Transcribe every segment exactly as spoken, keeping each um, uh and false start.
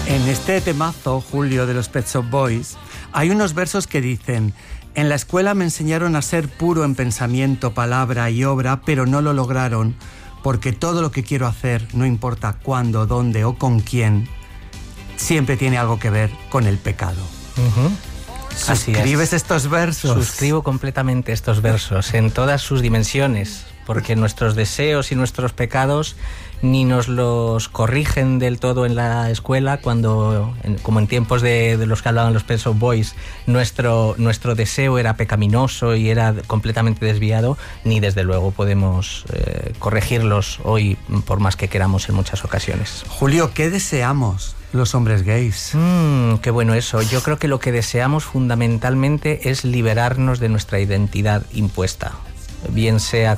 En este temazo, Julio, de los Pet Shop Boys, hay unos versos que dicen: en la escuela me enseñaron a ser puro en pensamiento, palabra y obra, pero no lo lograron, porque todo lo que quiero hacer, no importa cuándo, dónde o con quién, siempre tiene algo que ver con el pecado. Uh-huh. ¿Suscribes estos versos? Suscribo completamente estos versos, en todas sus dimensiones, porque nuestros deseos y nuestros pecados ni nos los corrigen del todo en la escuela, cuando, en, como en tiempos de, de los que hablaban los Pet Shop Boys, nuestro, nuestro deseo era pecaminoso y era completamente desviado, ni desde luego podemos eh, corregirlos hoy, por más que queramos en muchas ocasiones. Julio, ¿qué deseamos los hombres gays? Mm, qué bueno eso. Yo creo que lo que deseamos fundamentalmente es liberarnos de nuestra identidad impuesta, bien sea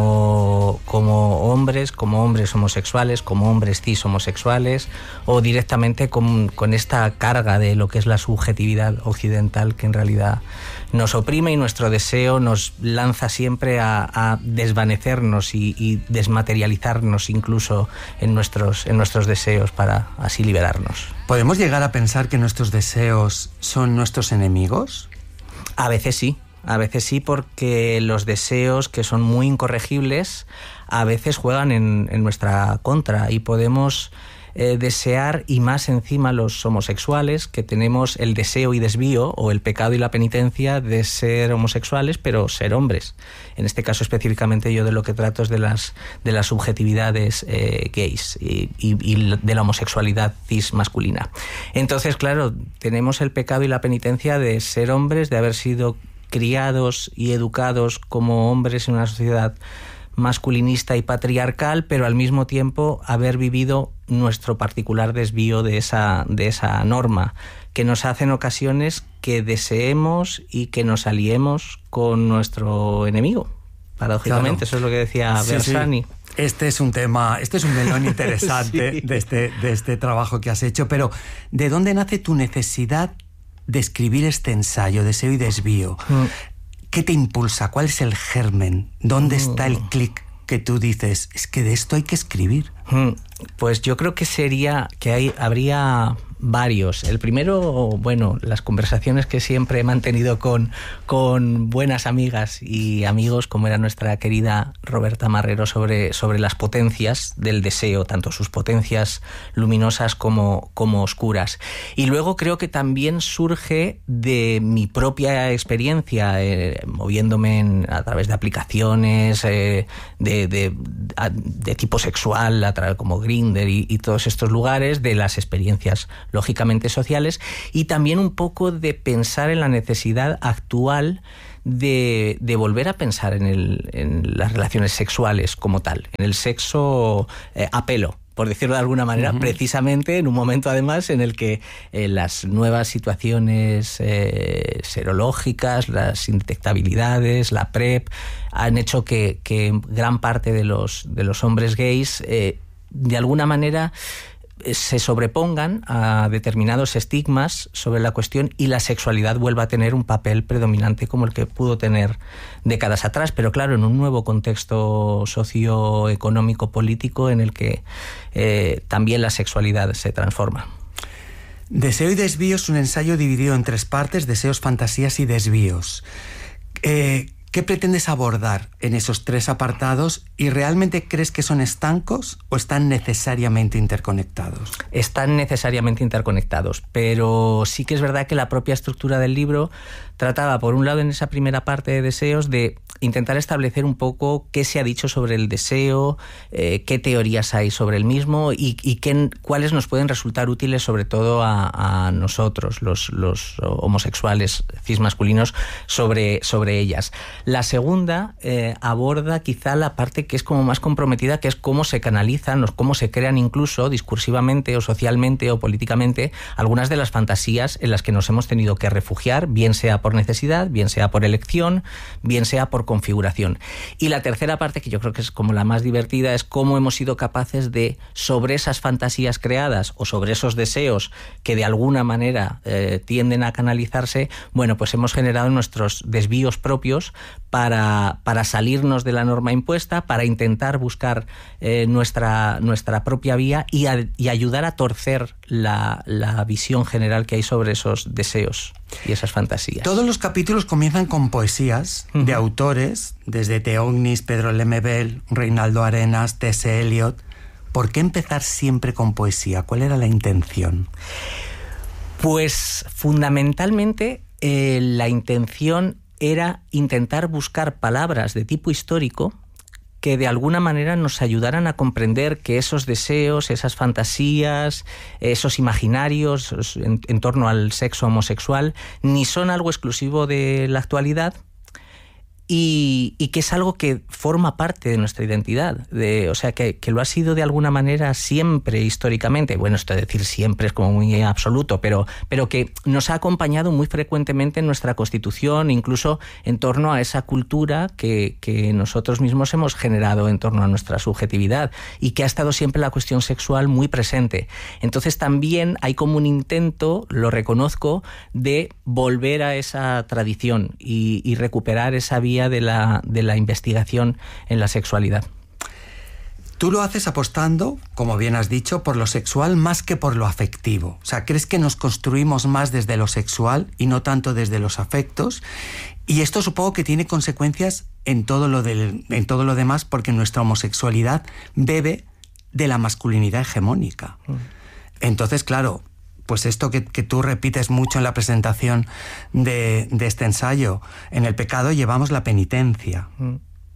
como, como hombres, como hombres homosexuales, como hombres cis homosexuales, o directamente con, con esta carga de lo que es la subjetividad occidental, que en realidad nos oprime, y nuestro deseo nos lanza siempre a, a desvanecernos y, y desmaterializarnos incluso en nuestros, en nuestros deseos, para así liberarnos. ¿Podemos llegar a pensar que nuestros deseos son nuestros enemigos? A veces sí. A veces sí, porque los deseos, que son muy incorregibles, a veces juegan en, en nuestra contra, y podemos eh, desear, y más encima los homosexuales, que tenemos el deseo y desvío, o el pecado y la penitencia de ser homosexuales, pero ser hombres. En este caso específicamente yo de lo que trato es de las, de las subjetividades eh, gays y, y, y de la homosexualidad cis masculina. Entonces, claro, tenemos el pecado y la penitencia de ser hombres, de haber sido criados y educados como hombres en una sociedad masculinista y patriarcal, pero al mismo tiempo haber vivido nuestro particular desvío de esa, de esa norma, que nos hace en ocasiones que deseemos y que nos aliemos con nuestro enemigo. Paradójicamente, claro. Eso es lo que decía sí, Bersani. Sí. Este es un tema, este es un melón interesante sí. de, este, de este trabajo que has hecho, pero ¿de dónde nace tu necesidad de escribir este ensayo, Deseo y Desvío? Mm. ¿Qué te impulsa? ¿Cuál es el germen? ¿Dónde mm. está el clic que tú dices, es que de esto hay que escribir? Mm. Pues yo creo que sería, que hay, habría varios. El primero, bueno, las conversaciones que siempre he mantenido con, con buenas amigas y amigos, como era nuestra querida Roberta Marrero, sobre, sobre las potencias del deseo, tanto sus potencias luminosas como, como oscuras. Y luego creo que también surge de mi propia experiencia, eh, moviéndome en, a través de aplicaciones eh, de, de, de tipo sexual, a través, como Grindr y, y todos estos lugares, de las experiencias lógicamente sociales, y también un poco de pensar en la necesidad actual de, de volver a pensar en, el, en las relaciones sexuales como tal, en el sexo eh, a pelo, por decirlo de alguna manera, uh-huh. precisamente en un momento además en el que eh, las nuevas situaciones eh, serológicas, las indetectabilidades, la PrEP, han hecho que, que gran parte de los, de los hombres gays eh, de alguna manera se sobrepongan a determinados estigmas sobre la cuestión, y la sexualidad vuelva a tener un papel predominante como el que pudo tener décadas atrás, pero claro, en un nuevo contexto socioeconómico político en el que eh, también la sexualidad se transforma. Deseo y Desvío es un ensayo dividido en tres partes: deseos, fantasías y desvíos. Eh, ¿Qué pretendes abordar en esos tres apartados, y realmente crees que son estancos o están necesariamente interconectados? Están necesariamente interconectados, pero sí que es verdad que la propia estructura del libro trataba, por un lado, en esa primera parte de deseos, de intentar establecer un poco qué se ha dicho sobre el deseo, eh, qué teorías hay sobre el mismo, y, y qué, cuáles nos pueden resultar útiles sobre todo a, a nosotros, los, los homosexuales cismasculinos, sobre, sobre ellas. La segunda eh, aborda quizá la parte que es como más comprometida, que es cómo se canalizan, o cómo se crean incluso discursivamente o socialmente o políticamente algunas de las fantasías en las que nos hemos tenido que refugiar, bien sea por por necesidad, bien sea por elección, bien sea por configuración. Y la tercera parte, que yo creo que es como la más divertida, es cómo hemos sido capaces de, sobre esas fantasías creadas o sobre esos deseos que de alguna manera eh, tienden a canalizarse, bueno, pues hemos generado nuestros desvíos propios para, para salirnos de la norma impuesta, para intentar buscar eh, nuestra, nuestra propia vía y, a, y ayudar a torcer la, la visión general que hay sobre esos deseos y esas fantasías. Todos los capítulos comienzan con poesías uh-huh. de autores, desde Theognis, Pedro Lemebel, Reinaldo Arenas, T S Eliot. ¿Por qué empezar siempre con poesía? ¿Cuál era la intención? Pues fundamentalmente eh, la intención era intentar buscar palabras de tipo histórico que de alguna manera nos ayudaran a comprender que esos deseos, esas fantasías, esos imaginarios en, en torno al sexo homosexual, ni son algo exclusivo de la actualidad, y, y que es algo que forma parte de nuestra identidad, de, o sea, que, que lo ha sido de alguna manera siempre históricamente. Bueno, esto de decir siempre es como muy absoluto, pero, pero que nos ha acompañado muy frecuentemente en nuestra Constitución, incluso en torno a esa cultura que, que nosotros mismos hemos generado en torno a nuestra subjetividad, y que ha estado siempre la cuestión sexual muy presente. Entonces también hay como un intento, lo reconozco, de volver a esa tradición y, y recuperar esa vía de la, de la investigación en la sexualidad. Tú lo haces apostando, como bien has dicho, por lo sexual más que por lo afectivo. O sea, ¿crees que nos construimos más desde lo sexual y no tanto desde los afectos? Y esto supongo que tiene consecuencias en todo lo, del, en todo lo demás, porque nuestra homosexualidad bebe de la masculinidad hegemónica. Mm. Entonces, claro, pues esto que, que tú repites mucho en la presentación de, de este ensayo, en el pecado llevamos la penitencia. Mm.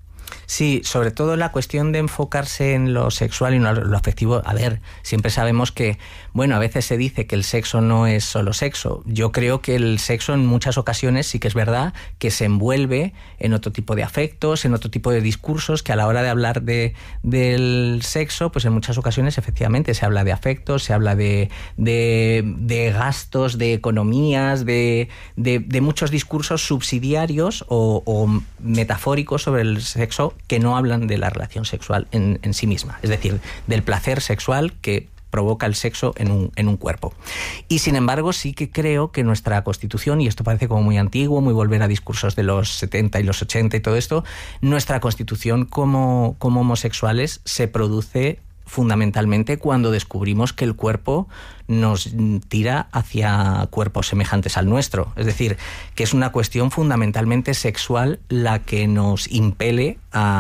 Sí, sobre todo la cuestión de enfocarse en lo sexual y no lo afectivo. A ver, siempre sabemos que, bueno, a veces se dice que el sexo no es solo sexo. Yo creo que el sexo en muchas ocasiones sí que es verdad que se envuelve en otro tipo de afectos, en otro tipo de discursos, que a la hora de hablar de, del sexo, pues en muchas ocasiones efectivamente se habla de afectos, se habla de, de, de gastos, de economías, de, de, de muchos discursos subsidiarios o, o metafóricos sobre el sexo, que no hablan de la relación sexual en, en sí misma, es decir, del placer sexual que provoca el sexo en un, en un cuerpo. Y sin embargo sí que creo que nuestra Constitución, y esto parece como muy antiguo, muy volver a discursos de los setenta y los ochenta y todo esto, nuestra Constitución como, como homosexuales se produce fundamentalmente cuando descubrimos que el cuerpo nos tira hacia cuerpos semejantes al nuestro. Es decir, que es una cuestión fundamentalmente sexual la que nos impele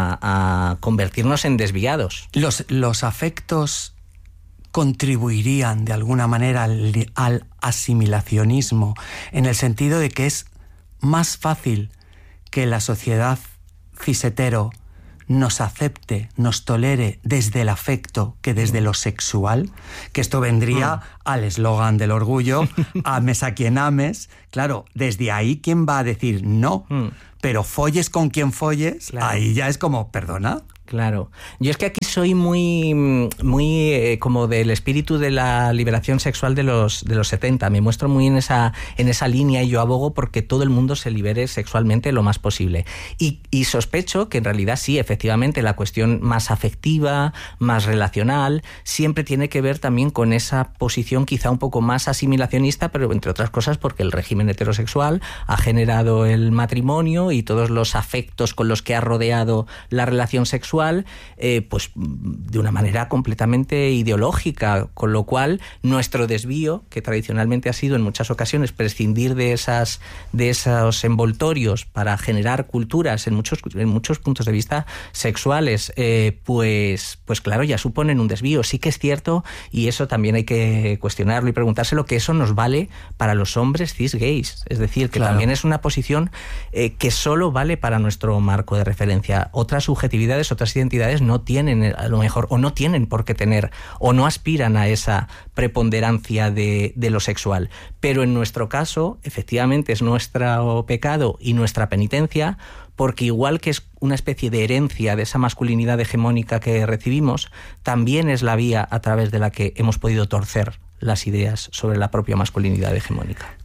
a, a convertirnos en desviados. Los, los afectos contribuirían de alguna manera al, al asimilacionismo, en el sentido de que es más fácil que la sociedad cis-hetero nos acepte, nos tolere desde el afecto que desde lo sexual, que esto vendría mm. al eslogan del orgullo, ames a quien ames. Claro, desde ahí, ¿quién va a decir no? Mm. Pero folles con quien folles, claro. Ahí ya es como, perdona. Claro. Yo es que aquí soy muy, muy eh, como del espíritu de la liberación sexual de los, de los setenta. Me muestro muy en esa, en esa línea, y yo abogo porque todo el mundo se libere sexualmente lo más posible. Y, y sospecho que en realidad sí, efectivamente, la cuestión más afectiva, más relacional, siempre tiene que ver también con esa posición quizá un poco más asimilacionista, pero entre otras cosas porque el régimen heterosexual ha generado el matrimonio y todos los afectos con los que ha rodeado la relación sexual, Eh, pues de una manera completamente ideológica, con lo cual nuestro desvío, que tradicionalmente ha sido en muchas ocasiones prescindir de esas de esos envoltorios para generar culturas en muchos en muchos puntos de vista sexuales, eh, pues pues claro, ya suponen un desvío. Sí que es cierto, y eso también hay que cuestionarlo y preguntárselo, que eso nos vale para los hombres cis gays, es decir, que claro, también es una posición eh, que solo vale para nuestro marco de referencia. Otras subjetividades, otras identidades no tienen, a lo mejor, o no tienen por qué tener, o no aspiran a esa preponderancia de, de lo sexual. Pero en nuestro caso, efectivamente, es nuestro pecado y nuestra penitencia, porque igual que es una especie de herencia de esa masculinidad hegemónica que recibimos, también es la vía a través de la que hemos podido torcer las ideas sobre la propia masculinidad hegemónica.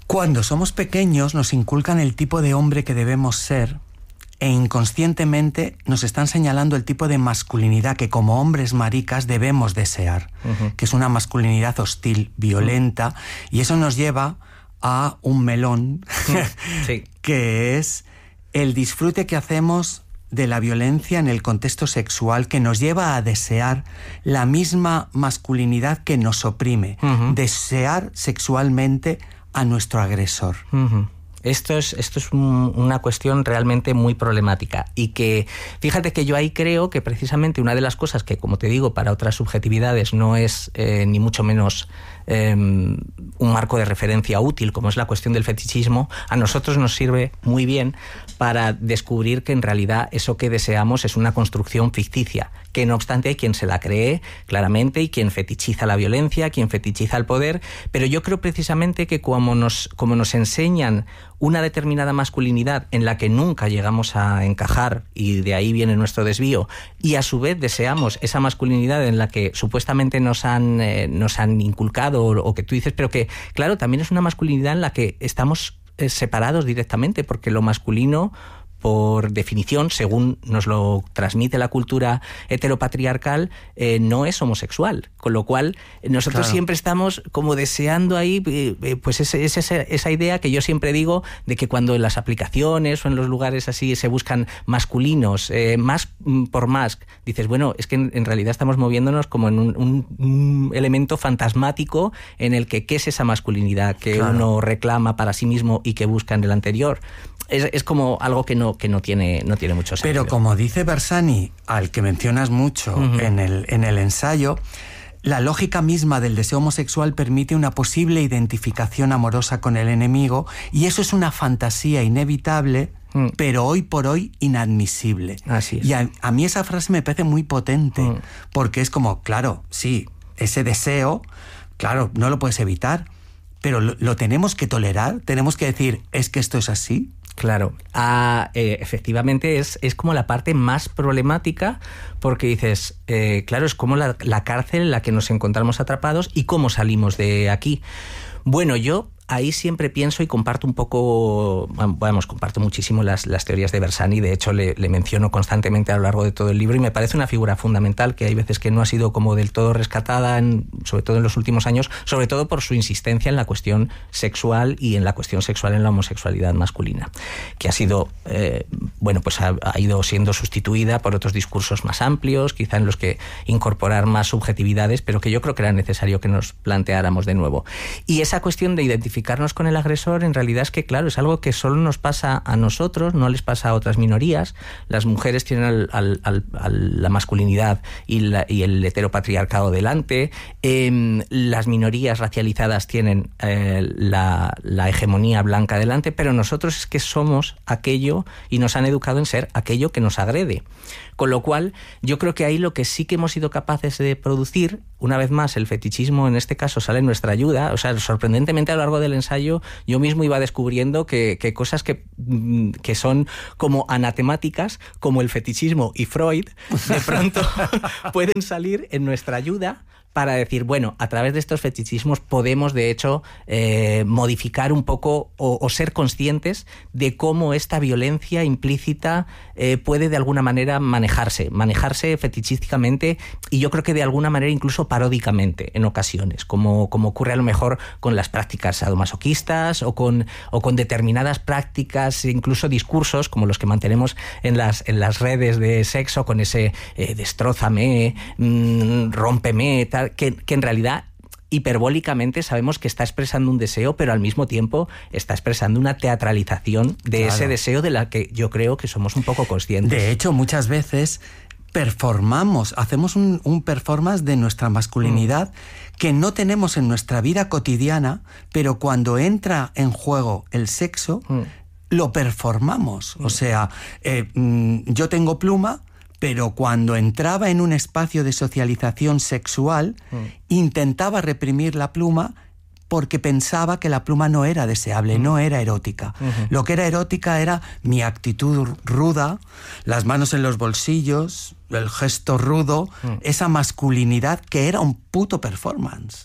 Cuando somos pequeños nos inculcan el tipo de hombre que debemos ser e inconscientemente nos están señalando el tipo de masculinidad que como hombres maricas debemos desear, uh-huh. que es una masculinidad hostil, violenta, uh-huh. y eso nos lleva a un melón, sí. que es el disfrute que hacemos de la violencia en el contexto sexual, que nos lleva a desear la misma masculinidad que nos oprime, uh-huh. desear sexualmente a nuestro agresor. Uh-huh. Esto es, esto es un, una cuestión realmente muy problemática y que, fíjate que yo ahí creo que precisamente una de las cosas que, como te digo, para otras subjetividades no es eh, ni mucho menos eh, un marco de referencia útil, como es la cuestión del fetichismo, a nosotros nos sirve muy bien para descubrir que en realidad eso que deseamos es una construcción ficticia, que no obstante hay quien se la cree claramente y quien fetichiza la violencia, quien fetichiza el poder, pero yo creo precisamente que como nos, como nos enseñan una determinada masculinidad en la que nunca llegamos a encajar y de ahí viene nuestro desvío, y a su vez deseamos esa masculinidad en la que supuestamente nos han, eh, nos han inculcado o, o que tú dices, pero que claro, también es una masculinidad en la que estamos eh, separados directamente, porque lo masculino, por definición, según nos lo transmite la cultura heteropatriarcal, eh, no es homosexual. Con lo cual, nosotros claro. siempre estamos como deseando ahí, eh, pues ese, ese, esa idea que yo siempre digo de que cuando en las aplicaciones o en los lugares así se buscan masculinos, eh, más por más, dices, bueno, es que en, en realidad estamos moviéndonos como en un, un, un elemento fantasmático en el que qué es esa masculinidad que claro. uno reclama para sí mismo y que busca en el anterior. Es, es como algo que no, que no tiene, no tiene mucho sentido. Pero como dice Bersani, al que mencionas mucho uh-huh. en, el, en el ensayo, la lógica misma del deseo homosexual permite una posible identificación amorosa con el enemigo, y eso es una fantasía inevitable, mm. pero hoy por hoy inadmisible. Así es. Y a, a mí esa frase me parece muy potente, mm. porque es como, claro, sí, ese deseo, claro, no lo puedes evitar, pero lo, lo tenemos que tolerar, tenemos que decir, es que esto es así. Claro, ah, eh, efectivamente es, es como la parte más problemática, porque dices, eh, claro, es como la, la cárcel en la que nos encontramos atrapados y cómo salimos de aquí. Bueno, yo ahí siempre pienso y comparto un poco, vamos, comparto muchísimo las, las teorías de Bersani, de hecho le, le menciono constantemente a lo largo de todo el libro y me parece una figura fundamental que hay veces que no ha sido como del todo rescatada, en, sobre todo en los últimos años, sobre todo por su insistencia en la cuestión sexual y en la cuestión sexual en la homosexualidad masculina, que ha sido, eh, bueno, pues ha, ha ido siendo sustituida por otros discursos más amplios, quizá en los que incorporar más subjetividades, pero que yo creo que era necesario que nos planteáramos de nuevo. Y esa cuestión de identificar con el agresor en realidad es que, claro, es algo que solo nos pasa a nosotros, no les pasa a otras minorías. Las mujeres tienen al, al, al, a la masculinidad y, la, y el heteropatriarcado delante, eh, las minorías racializadas tienen eh, la, la hegemonía blanca delante, pero nosotros es que somos aquello y nos han educado en ser aquello que nos agrede. Con lo cual, yo creo que ahí lo que sí que hemos sido capaces de producir, una vez más, el fetichismo en este caso sale en nuestra ayuda. O sea, sorprendentemente a lo largo del ensayo yo mismo iba descubriendo que, que cosas que, que son como anatemáticas, como el fetichismo y Freud, de pronto pueden salir en nuestra ayuda para decir, bueno, a través de estos fetichismos podemos, de hecho, eh, modificar un poco o, o ser conscientes de cómo esta violencia implícita eh, puede de alguna manera manejarse, manejarse fetichísticamente y yo creo que de alguna manera incluso paródicamente en ocasiones, como, como ocurre a lo mejor con las prácticas sadomasoquistas o con, o con determinadas prácticas, incluso discursos como los que mantenemos en las, en las redes de sexo, con ese eh, destrózame, mmm, rómpeme, tal, Que, que en realidad hiperbólicamente sabemos que está expresando un deseo, pero al mismo tiempo está expresando una teatralización de claro. ese deseo de la que yo creo que somos un poco conscientes. De hecho, muchas veces performamos, hacemos un, un performance de nuestra masculinidad mm. que no tenemos en nuestra vida cotidiana, pero cuando entra en juego el sexo, mm. lo performamos. Mm. O sea, eh, yo tengo pluma, pero cuando entraba en un espacio de socialización sexual, mm. intentaba reprimir la pluma porque pensaba que la pluma no era deseable, mm. no era erótica. Uh-huh. Lo que era erótica era mi actitud ruda, las manos en los bolsillos, el gesto rudo, mm. esa masculinidad que era un puto performance.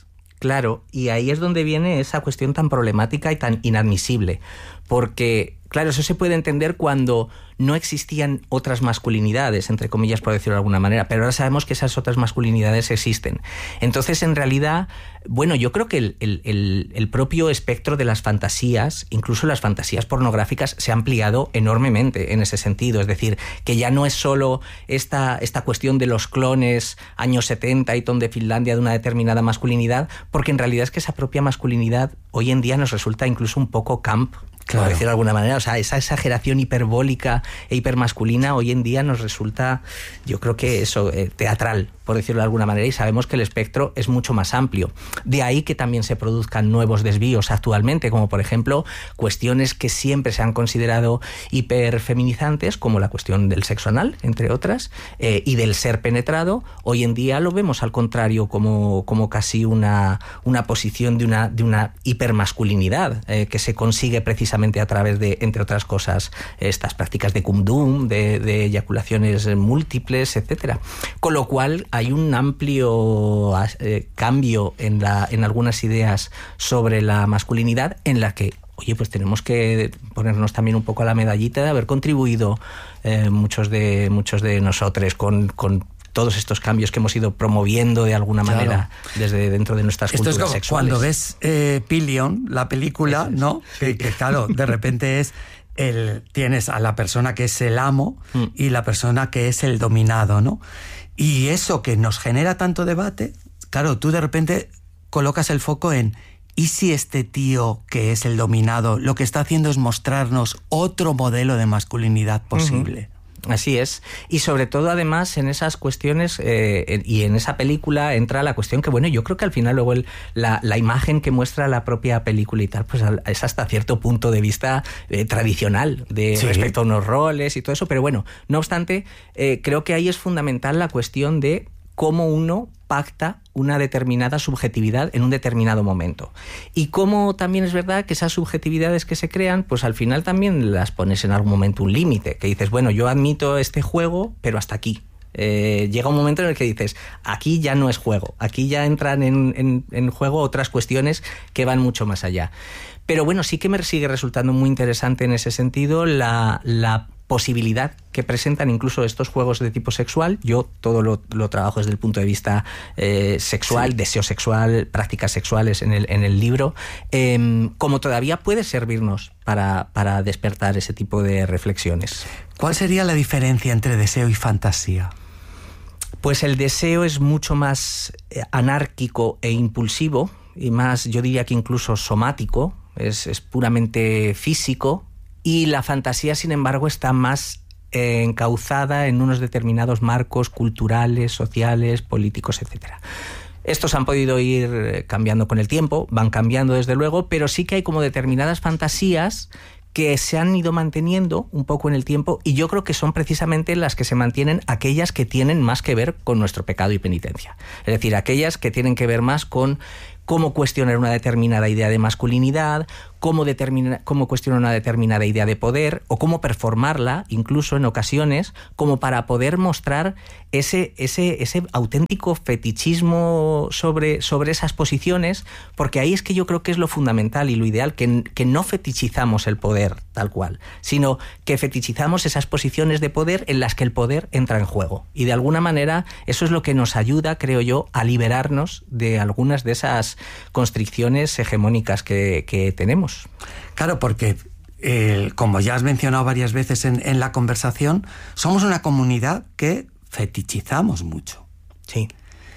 Claro, y ahí es donde viene esa cuestión tan problemática y tan inadmisible, porque, claro, eso se puede entender cuando no existían otras masculinidades, entre comillas, por decirlo de alguna manera, pero ahora sabemos que esas otras masculinidades existen. Entonces, en realidad, bueno, yo creo que el, el, el propio espectro de las fantasías, incluso las fantasías pornográficas, se ha ampliado enormemente en ese sentido. Es decir, que ya no es solo esta, esta cuestión de los clones años setenta y ton de Finlandia de una determinada masculinidad, porque en realidad es que esa propia masculinidad hoy en día nos resulta incluso un poco camp, claro, por decirlo de alguna manera. O sea, esa exageración hiperbólica e hipermasculina hoy en día nos resulta, yo creo que eso, eh, teatral, por decirlo de alguna manera, y sabemos que el espectro es mucho más amplio. De ahí que también se produzcan nuevos desvíos actualmente, como por ejemplo cuestiones que siempre se han considerado hiperfeminizantes, como la cuestión del sexo anal, entre otras, eh, y del ser penetrado. Hoy en día lo vemos al contrario como, como casi una, una posición de una, de una hipermasculinidad, eh, que se consigue precisamente a través de, entre otras cosas, estas prácticas de cum-dum, de, de eyaculaciones múltiples, etcétera. Con lo cual hay un amplio eh, cambio en, la, en algunas ideas sobre la masculinidad, en la que, oye, pues tenemos que ponernos también un poco a la medallita de haber contribuido eh, muchos de muchos de nosotros con, con todos estos cambios que hemos ido promoviendo de alguna claro. manera desde dentro de nuestras Esto culturas es como sexuales. Cuando ves eh, Pillion, la película, es. ¿no? Que, que claro, de repente es el, tienes a la persona que es el amo mm. y la persona que es el dominado, ¿no? Y eso que nos genera tanto debate, claro, tú de repente colocas el foco en ¿y si este tío que es el dominado lo que está haciendo es mostrarnos otro modelo de masculinidad posible? Uh-huh. Así es. Y sobre todo, además, en esas cuestiones eh, y en esa película entra la cuestión que, bueno, yo creo que al final luego el, la, la imagen que muestra la propia película y tal, pues es hasta cierto punto de vista eh, tradicional de sí. respecto a unos roles y todo eso. Pero bueno, no obstante, eh, creo que ahí es fundamental la cuestión de cómo uno pacta una determinada subjetividad en un determinado momento. Y cómo también es verdad que esas subjetividades que se crean, pues al final también las pones en algún momento un límite, que dices, bueno, yo admito este juego, pero hasta aquí. Eh, llega un momento en el que dices, aquí ya no es juego, aquí ya entran en, en, en juego otras cuestiones que van mucho más allá. Pero bueno, sí que me sigue resultando muy interesante en ese sentido la, la posibilidad que presentan incluso estos juegos de tipo sexual. Yo todo lo, lo trabajo desde el punto de vista eh, sexual, sí. deseo sexual, prácticas sexuales en el, en el libro, eh, como todavía puede servirnos para, para despertar ese tipo de reflexiones. ¿Cuál sería la diferencia entre deseo y fantasía? Pues el deseo es mucho más anárquico e impulsivo, y más, yo diría que incluso somático, es, es puramente físico. Y la fantasía, sin embargo, está más eh, encauzada en unos determinados marcos culturales, sociales, políticos, etcétera. Estos han podido ir cambiando con el tiempo, van cambiando desde luego, pero sí que hay como determinadas fantasías que se han ido manteniendo un poco en el tiempo, y yo creo que son precisamente las que se mantienen aquellas que tienen más que ver con nuestro pecado y penitencia. Es decir, aquellas que tienen que ver más con cómo cuestionar una determinada idea de masculinidad, cómo, determina, cómo cuestionar una determinada idea de poder, o cómo performarla, incluso en ocasiones, como para poder mostrar ese, ese, ese auténtico fetichismo sobre, sobre esas posiciones, porque ahí es que yo creo que es lo fundamental y lo ideal, que, que no fetichizamos el poder tal cual, sino que fetichizamos esas posiciones de poder en las que el poder entra en juego. Y de alguna manera eso es lo que nos ayuda, creo yo, a liberarnos de algunas de esas constricciones hegemónicas que, que tenemos. Claro, porque eh, como ya has mencionado varias veces en, en la conversación, somos una comunidad que fetichizamos mucho. Sí.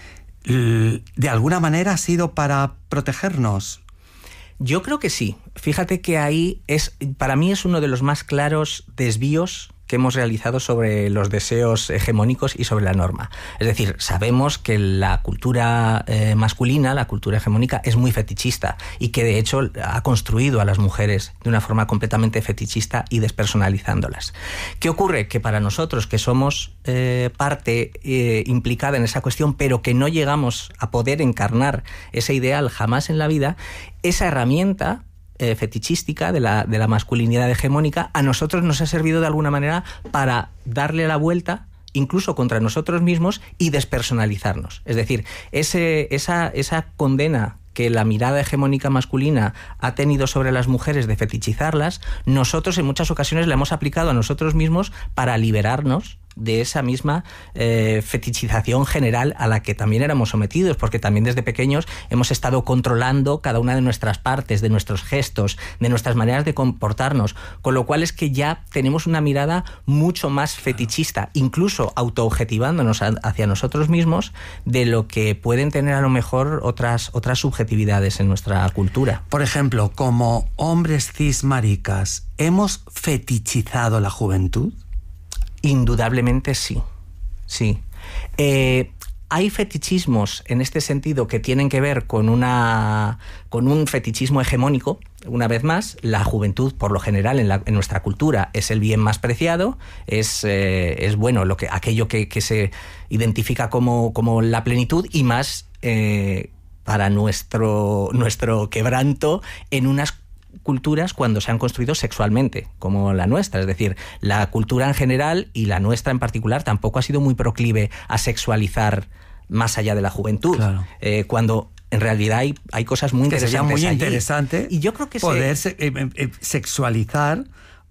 ¿De alguna manera ha sido para protegernos? Yo creo que sí. Fíjate que ahí es, para mí es uno de los más claros desvíos que hemos realizado sobre los deseos hegemónicos y sobre la norma. Es decir, sabemos que la cultura eh, masculina, la cultura hegemónica, es muy fetichista y que de hecho ha construido a las mujeres de una forma completamente fetichista y despersonalizándolas. ¿Qué ocurre? Que para nosotros, que somos eh, parte eh, implicada en esa cuestión, pero que no llegamos a poder encarnar ese ideal jamás en la vida, esa herramienta Eh, fetichística de la, de la masculinidad hegemónica a nosotros nos ha servido de alguna manera para darle la vuelta incluso contra nosotros mismos y despersonalizarnos. Es decir, ese, esa, esa condena que la mirada hegemónica masculina ha tenido sobre las mujeres de fetichizarlas, nosotros en muchas ocasiones la hemos aplicado a nosotros mismos para liberarnos de esa misma eh, fetichización general a la que también éramos sometidos, porque también desde pequeños hemos estado controlando cada una de nuestras partes, de nuestros gestos, de nuestras maneras de comportarnos, con lo cual es que ya tenemos una mirada mucho más fetichista, incluso autoobjetivándonos hacia nosotros mismos, de lo que pueden tener a lo mejor otras, otras subjetividades en nuestra cultura. Por ejemplo, como hombres cis maricas, ¿hemos fetichizado la juventud? Indudablemente sí, sí. Eh, hay fetichismos en este sentido que tienen que ver con, una, con un fetichismo hegemónico. Una vez más, la juventud, por lo general, en, la, en nuestra cultura, es el bien más preciado, es, eh, es bueno, lo que, aquello que, que se identifica como, como la plenitud y más eh, para nuestro, nuestro quebranto en unas culturas cuando se han construido sexualmente, como la nuestra. Es decir, la cultura en general y la nuestra en particular tampoco ha sido muy proclive a sexualizar más allá de la juventud. Claro. Eh, cuando en realidad hay, hay cosas muy interesantes. Que sería muy allí. interesante y yo creo que poder se... se, eh, eh, sexualizar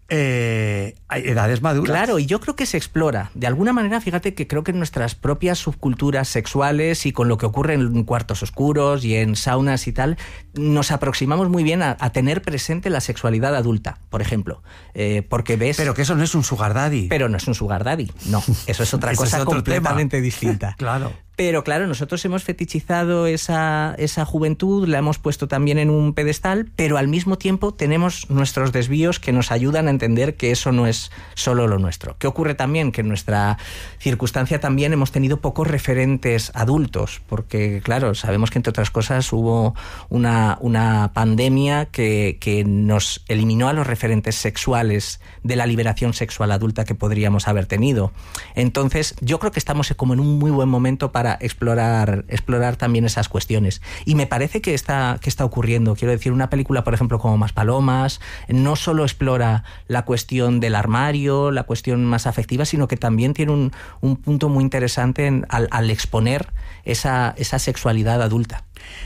Eh, edades maduras. Claro, y yo creo que se explora. De alguna manera, fíjate que creo que en nuestras propias subculturas sexuales y con lo que ocurre en cuartos oscuros y en saunas y tal, nos aproximamos muy bien a, a tener presente la sexualidad adulta, por ejemplo. Eh, porque ves... Pero que eso no es un sugar daddy. Pero no es un sugar daddy, no. Eso es otra cosa es completamente tema. distinta. Claro. Pero claro, nosotros hemos fetichizado esa, esa juventud, la hemos puesto también en un pedestal, pero al mismo tiempo tenemos nuestros desvíos que nos ayudan a entender que eso no es solo lo nuestro. ¿Qué ocurre también? Que en nuestra circunstancia también hemos tenido pocos referentes adultos, porque claro, sabemos que entre otras cosas hubo una, una pandemia que, que nos eliminó a los referentes sexuales de la liberación sexual adulta que podríamos haber tenido. Entonces, yo creo que estamos como en un muy buen momento para explorar, explorar también esas cuestiones. Y me parece que está, que está ocurriendo. Quiero decir, una película, por ejemplo, como Maspalomas, no solo explora la cuestión del armario, la cuestión más afectiva, sino que también tiene un, un punto muy interesante en, al, al exponer esa, esa sexualidad adulta.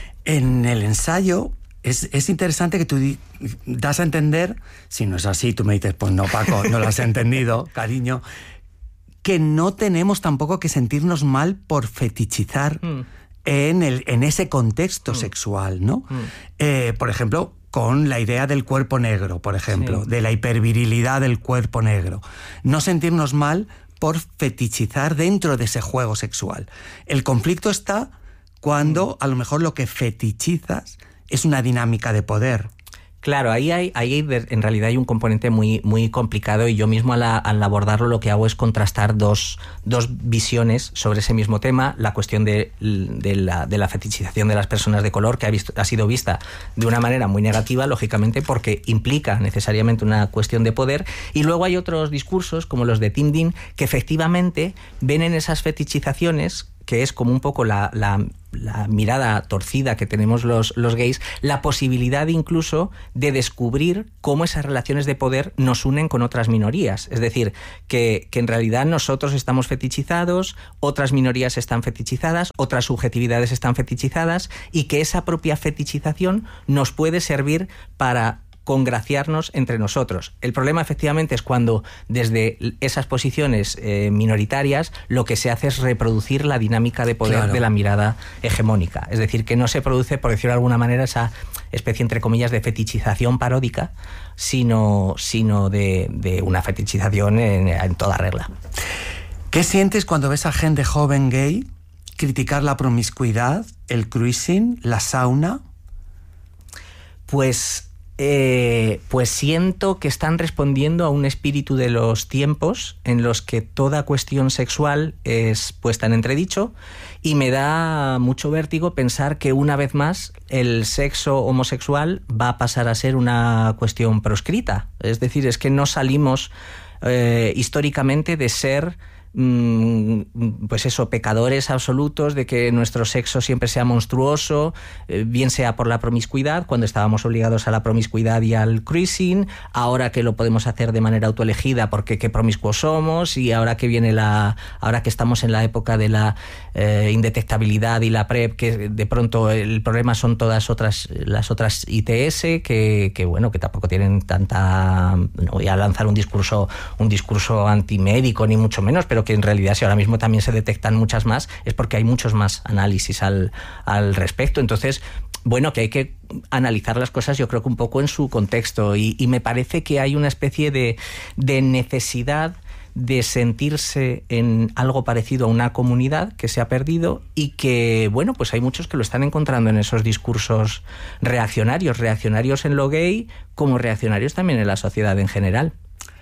En el ensayo es, es interesante que tú das a entender, si no es así, tú me dices, pues no, Paco, no lo has entendido, cariño, que no tenemos tampoco que sentirnos mal por fetichizar mm. en, el, en ese contexto mm. sexual, ¿no? Mm. Eh, por ejemplo, con la idea del cuerpo negro, por ejemplo, sí. de la hipervirilidad del cuerpo negro. No sentirnos mal por fetichizar dentro de ese juego sexual. El conflicto está cuando a lo mejor lo que fetichizas es una dinámica de poder. Claro, ahí hay, ahí hay, en realidad hay un componente muy, muy complicado y yo mismo al, al abordarlo lo que hago es contrastar dos, dos visiones sobre ese mismo tema. La cuestión de, de, la, de la fetichización de las personas de color, que ha, visto, ha sido vista de una manera muy negativa, lógicamente, porque implica necesariamente una cuestión de poder. Y luego hay otros discursos, como los de Tim Dean, que efectivamente ven en esas fetichizaciones, que es como un poco la, la, la mirada torcida que tenemos los, los gays, la posibilidad incluso de descubrir cómo esas relaciones de poder nos unen con otras minorías. Es decir, que, que en realidad nosotros estamos fetichizados, otras minorías están fetichizadas, otras subjetividades están fetichizadas, y que esa propia fetichización nos puede servir para congraciarnos entre nosotros. El problema efectivamente es cuando desde esas posiciones eh, minoritarias lo que se hace es reproducir la dinámica de poder claro. de la mirada hegemónica. Es decir, que no se produce, por decirlo de alguna manera, esa especie entre comillas de fetichización paródica, sino, sino de, de una fetichización en, en toda regla. ¿Qué sientes cuando ves a gente joven gay criticar la promiscuidad, el cruising, la sauna? Pues Eh, pues siento que están respondiendo a un espíritu de los tiempos en los que toda cuestión sexual es puesta en entredicho, y me da mucho vértigo pensar que una vez más el sexo homosexual va a pasar a ser una cuestión proscrita. Es decir, es que no salimos eh, históricamente de ser pues eso, pecadores absolutos, de que nuestro sexo siempre sea monstruoso, bien sea por la promiscuidad, cuando estábamos obligados a la promiscuidad y al cruising, ahora que lo podemos hacer de manera autoelegida porque qué promiscuos somos, y ahora que viene la ahora que estamos en la época de la eh, indetectabilidad y la PrEP, que de pronto el problema son todas otras las otras I T S que, que bueno, que tampoco tienen tanta, no voy a lanzar un discurso un discurso antimédico ni mucho menos, pero que en realidad si ahora mismo también se detectan muchas más es porque hay muchos más análisis al, al respecto. Entonces, bueno, que hay que analizar las cosas yo creo que un poco en su contexto, y, y me parece que hay una especie de, de necesidad de sentirse en algo parecido a una comunidad que se ha perdido, y que, bueno, pues hay muchos que lo están encontrando en esos discursos reaccionarios, reaccionarios en lo gay como reaccionarios también en la sociedad en general.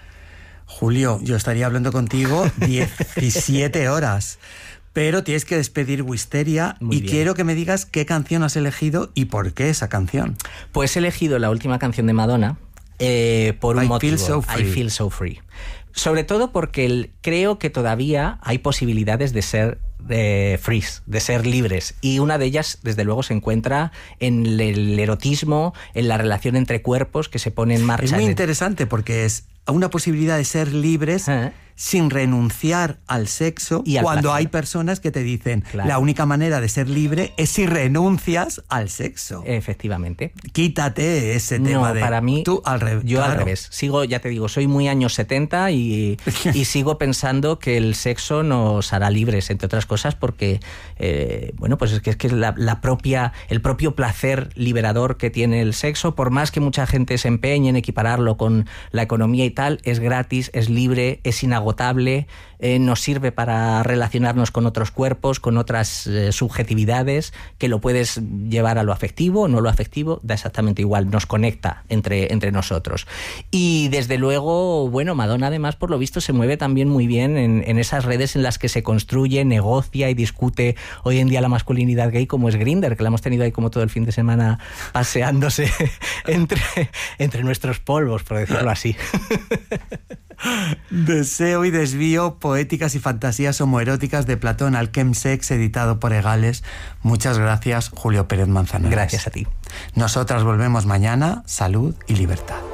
Julio, yo estaría hablando contigo diecisiete horas, pero tienes que despedir Wisteria. Muy y bien. Quiero que me digas qué canción has elegido y por qué esa canción. Pues he elegido la última canción de Madonna eh, por un I motivo. Feel So Free. I Feel So Free. Sobre todo porque el, creo que todavía hay posibilidades de ser eh, free, de ser libres, y una de ellas desde luego se encuentra en el erotismo, en la relación entre cuerpos que se pone en marcha. Es muy en interesante el... porque es una posibilidad de ser libres ¿Eh? sin renunciar al sexo, y al cuando placer. Hay personas que te dicen claro. la única manera de ser libre es si renuncias al sexo. Efectivamente. Quítate ese tema no, de... para mí, Tú al revés. Yo claro. al revés. Sigo, ya te digo, soy muy años setenta y, y sigo pensando que el sexo nos hará libres, entre otras cosas, porque eh, bueno, pues es que es que la, la propia, el propio placer liberador que tiene el sexo, por más que mucha gente se empeñe en equipararlo con la economía y tal, es gratis, es libre, es inagotable, eh, nos sirve para relacionarnos con otros cuerpos, con otras eh, subjetividades, que lo puedes llevar a lo afectivo, no lo afectivo, da exactamente igual, nos conecta entre, entre nosotros. Y desde luego, bueno, Madonna además por lo visto se mueve también muy bien en, en esas redes en las que se construye, negocia y discute hoy en día la masculinidad gay, como es Grindr, que la hemos tenido ahí como todo el fin de semana paseándose entre, entre nuestros polvos, por decirlo así. Deseo y desvío, poéticas y fantasías homoeróticas de Platón al Chemsex, editado por Egales. Muchas gracias, Julio Pérez Manzanares. Gracias a ti. Nosotras volvemos mañana. Salud y libertad.